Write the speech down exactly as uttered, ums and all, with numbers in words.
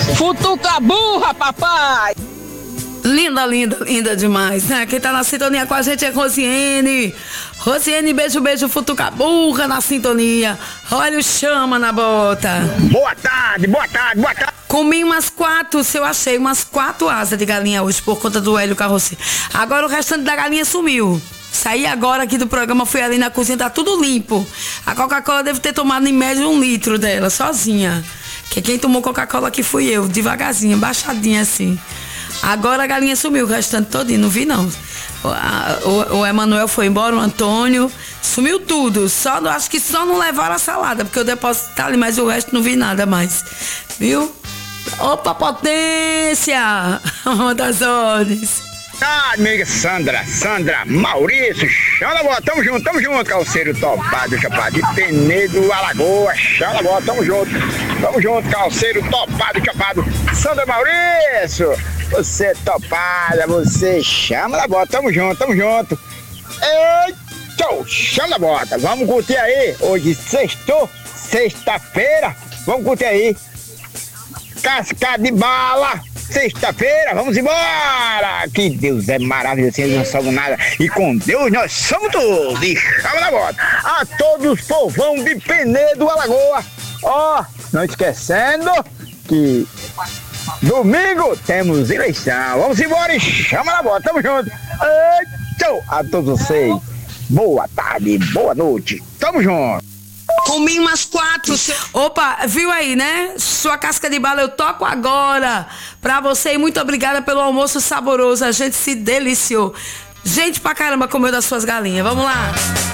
Futuca burra, papai! Linda, linda, linda demais, né? Quem tá na sintonia com a gente é Rosiane. Rosiane, beijo, beijo, futuca burra na sintonia. Olha o chama na bota. Boa tarde, boa tarde, boa tarde. Comi umas quatro, se eu achei, umas quatro asas de galinha hoje por conta do Hélio Carrocci. Agora o restante da galinha sumiu. Saí agora aqui do programa, fui ali na cozinha, tá tudo limpo. A Coca-Cola deve ter tomado em média um litro dela, sozinha. Que quem tomou Coca-Cola aqui fui eu, devagarzinho, baixadinha assim. Agora a galinha sumiu, o restante todinho, não vi não. O, a, o, o Emanuel foi embora, o Antônio, sumiu tudo. Só, acho que só não levaram a salada, porque o depósito tá ali, mas o resto não vi nada mais. Viu? Opa, potência! Uma das ordens. Ah, amiga Sandra, Sandra, Maurício, chama a bola, tamo junto, tamo junto, calceiro topado, chapado de Penedo, Alagoas, chama a bola, tamo junto, tamo junto, calceiro topado, chapado, Sandra Maurício, você topada, você chama a bola, tamo junto, tamo junto, eita, chama a bola, vamos curtir aí, hoje sextou, sexta-feira, vamos curtir aí, casca de bala. Sexta-feira, vamos embora! Que Deus é maravilhoso, nós não somos nada. E com Deus nós somos tudo. E chama na bota. A todos os povão de Penedo, Alagoa. Ó, oh, não esquecendo que domingo temos eleição. Vamos embora e chama na bota. Tamo junto. Tchau a todos vocês. Boa tarde, boa noite. Tamo junto. Comi umas quatro. Opa, viu aí, né? Sua casca de bala eu toco agora pra você e muito obrigada pelo almoço saboroso. A gente se deliciou. Gente pra caramba comeu das suas galinhas. Vamos lá.